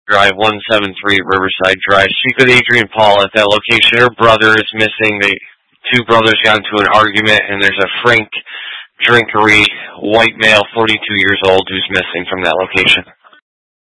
Drive, 173 Riverside Drive. Speak with Adrian Paul at that location. Her brother is missing. The two brothers got into an argument, and there's a Frank Drinkery, white male, 42 years old, who's missing from that location.